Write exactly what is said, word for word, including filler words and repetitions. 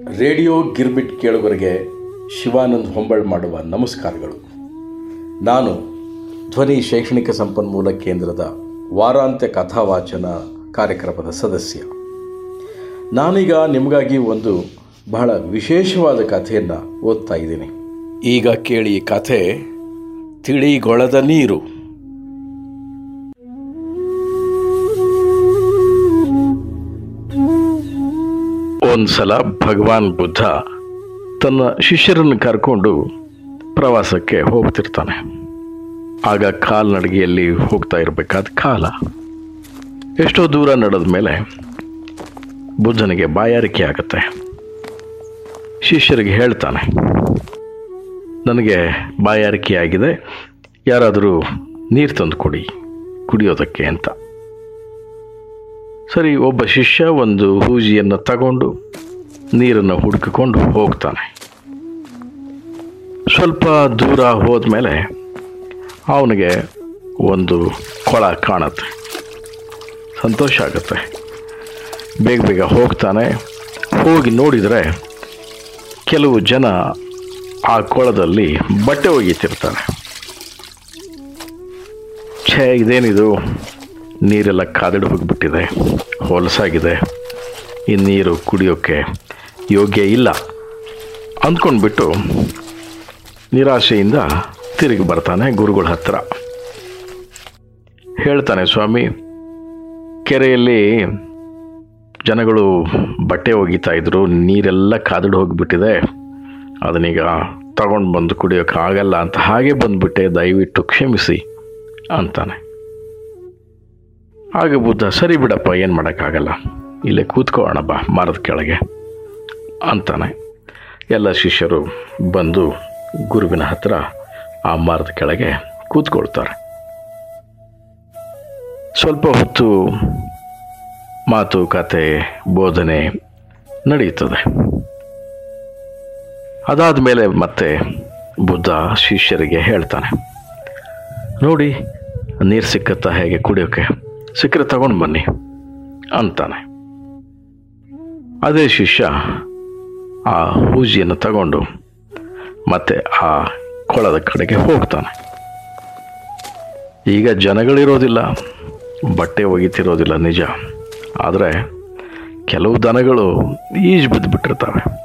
Radio girmit ಕೇಳುಗರಿಗೆ ಶಿವಾನಂದ್ ಹೊಂಬಾಳ್ ಮಾಡುವ ನಮಸ್ಕಾರಗಳು. ನಾನು ಧ್ವನಿ ಶೈಕ್ಷಣಿಕ ಸಂಪನ್ಮೂಲ ಕೇಂದ್ರದ ವಾರಾಂತ್ಯ ಕಥಾವಾಚನ ಕಾರ್ಯಕ್ರಮದ ಸದಸ್ಯ. ನಾನೀಗ ನಿಮಗಾಗಿ ಒಂದು ಬಹಳ ವಿಶೇಷವಾದ ಕಥೆಯನ್ನು ಓದ್ತಾ ಇದ್ದೀನಿ. ಈಗ ಕೇಳಿ ಕಥೆ ತಿಳಿಗೊಳದ ನೀರು. ಒಂದು ಸಲ ಭಗವಾನ್ ಬುದ್ಧ ತನ್ನ ಶಿಷ್ಯರನ್ನು ಕರ್ಕೊಂಡು ಪ್ರವಾಸಕ್ಕೆ ಹೋಗ್ತಿರ್ತಾನೆ. ಆಗ ಕಾಲ್ನಡಿಗೆಯಲ್ಲಿ ಹೋಗ್ತಾ ಇರಬೇಕಾದ ಕಾಲ. ಎಷ್ಟೋ ದೂರ ನಡೆದ ಮೇಲೆ ಬುದ್ಧನಿಗೆ ಬಾಯಾರಿಕೆ ಆಗುತ್ತೆ. ಶಿಷ್ಯರಿಗೆ ಹೇಳ್ತಾನೆ, ನನಗೆ ಬಾಯಾರಿಕೆ ಆಗಿದೆ, ಯಾರಾದರೂ ನೀರು ತಂದು ಕೊಡಿ ಕುಡಿಯೋದಕ್ಕೆ ಅಂತ. ಸರಿ, ಒಬ್ಬ ಶಿಷ್ಯ ಒಂದು ಹೂಜಿಯನ್ನು ತಗೊಂಡು ನೀರನ್ನು ಹುಡುಕಿಕೊಂಡು ಹೋಗ್ತಾನೆ. ಸ್ವಲ್ಪ ದೂರ ಹೋದ್ಮೇಲೆ ಅವನಿಗೆ ಒಂದು ಕೊಳ ಕಾಣುತ್ತೆ. ಸಂತೋಷ ಆಗುತ್ತೆ. ಬೇಗ ಬೇಗ ಹೋಗ್ತಾನೆ. ಹೋಗಿ ನೋಡಿದರೆ ಕೆಲವು ಜನ ಆ ಕೊಳದಲ್ಲಿ ಬಟ್ಟೆ ಒಗೀತಿರ್ತಾರೆ. ಛೇ, ಇದೇನಿದು, ನೀರೆಲ್ಲ ಕಾದಿಡು ಹೋಗಿಬಿಟ್ಟಿದೆ, ಹೊಲಸಾಗಿದೆ, ಈ ನೀರು ಕುಡಿಯೋಕ್ಕೆ ಯೋಗ್ಯ ಇಲ್ಲ ಅಂದ್ಕೊಂಡ್ಬಿಟ್ಟು ನಿರಾಶೆಯಿಂದ ತಿರುಗಿ ಬರ್ತಾನೆ ಗುರುಗಳ ಹತ್ರ. ಹೇಳ್ತಾನೆ, ಸ್ವಾಮಿ, ಕೆರೆಯಲ್ಲಿ ಜನಗಳು ಬಟ್ಟೆ ಒಗೀತಾ ಇದ್ರು, ನೀರೆಲ್ಲ ಕಾದಿಡು ಹೋಗಿಬಿಟ್ಟಿದೆ, ಅದನ್ನೀಗ ತಗೊಂಡು ಬಂದು ಕುಡಿಯೋಕೆ ಆಗಲ್ಲ ಅಂತ ಹಾಗೆ ಬಂದುಬಿಟ್ಟೆ, ದಯವಿಟ್ಟು ಕ್ಷಮಿಸಿ ಅಂತಾನೆ. ಆಗ ಬುದ್ಧ, ಸರಿ ಬಿಡಪ್ಪ, ಏನು ಮಾಡೋಕ್ಕಾಗಲ್ಲ, ಇಲ್ಲೇ ಕೂತ್ಕೊಳ್ಳೋಣ ಬಾ ಮರದ ಕೆಳಗೆ ಅಂತಾನೆ. ಎಲ್ಲ ಶಿಷ್ಯರು ಬಂದು ಗುರುವಿನ ಹತ್ರ ಆ ಮರದ ಕೆಳಗೆ ಕೂತ್ಕೊಳ್ತಾರೆ. ಸ್ವಲ್ಪ ಹೊತ್ತು ಮಾತು ಕತೆ ಬೋಧನೆ ನಡೆಯುತ್ತದೆ. ಅದಾದ ಮೇಲೆ ಮತ್ತೆ ಬುದ್ಧ ಶಿಷ್ಯರಿಗೆ ಹೇಳ್ತಾನೆ, ನೋಡಿ, ನೀರು ಸಿಕ್ಕತ್ತಾ, ಹೇಗೆ ಕುಡಿಯೋಕ್ಕೆ ಸಿಕ್ಕರೆ ತಗೊಂಡು ಬನ್ನಿ ಅಂತಾನೆ. ಅದೇ ಶಿಷ್ಯ ಆ ಹೂಜಿಯನ್ನು ತಗೊಂಡು ಮತ್ತೆ ಆ ಕೊಳದ ಕಡೆಗೆ ಹೋಗ್ತಾನೆ. ಈಗ ಜನಗಳಿರೋದಿಲ್ಲ, ಬಟ್ಟೆ ಒಗಿತಿರೋದಿಲ್ಲ ನಿಜ, ಆದರೆ ಕೆಲವು ದನಗಳು ಈಜು ಬಿದ್ದು ಬಿಟ್ಟಿರ್ತವೆ.